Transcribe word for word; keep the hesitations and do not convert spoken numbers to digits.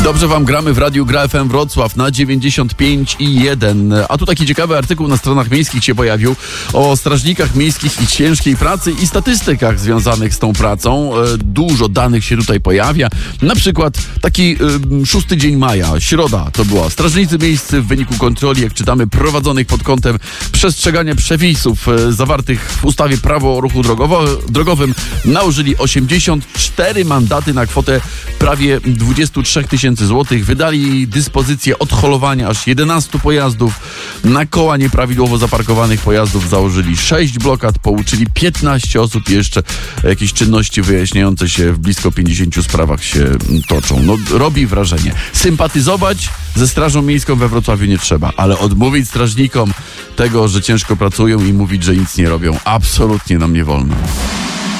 Dobrze wam gramy w Radiu Gra F M Wrocław na dziewięćdziesiąt pięć i jeden. A tu taki ciekawy artykuł na stronach miejskich się pojawił o strażnikach miejskich i ciężkiej pracy i statystykach związanych z tą pracą. Dużo danych się tutaj pojawia. Na przykład taki y, szósty dzień maja, środa to była. Strażnicy miejscy w wyniku kontroli, jak czytamy, prowadzonych pod kątem przestrzegania przepisów y, zawartych w ustawie Prawo o ruchu drogowo, drogowym nałożyli osiemdziesiąt cztery mandaty na kwotę prawie dwadzieścia trzy tysięcy złotych. Wydali dyspozycję odholowania aż jedenastu pojazdów. Na koła nieprawidłowo zaparkowanych pojazdów założyli sześć blokad, pouczyli piętnaście osób i jeszcze jakieś czynności wyjaśniające się w blisko pięćdziesięciu sprawach się toczą. No, robi wrażenie. Sympatyzować ze Strażą Miejską we Wrocławiu nie trzeba, ale odmówić strażnikom tego, że ciężko pracują i mówić, że nic nie robią, absolutnie nam nie wolno.